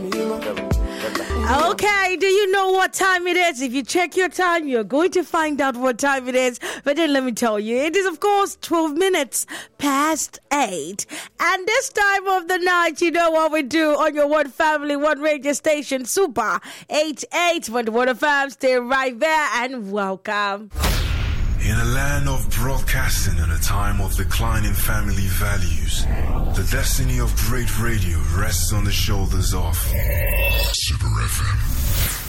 Okay, do you know what time it is? If you check your time, you're going to find out what time it is. But then let me tell you, it is, of course, 12 minutes past 8. And this time of the night, you know what we do on your One Family, One Radio station, Super 88.1 FM. Stay right there and welcome. In a land of broadcasting and a time of declining family values, the destiny of great radio rests on the shoulders of Super FM.